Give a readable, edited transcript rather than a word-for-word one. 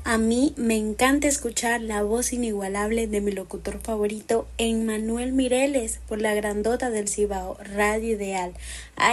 A mí me encanta escuchar la voz inigualable de mi locutor favorito, Emmanuel Mireles, por la grandota del Cibao, Radio Ideal.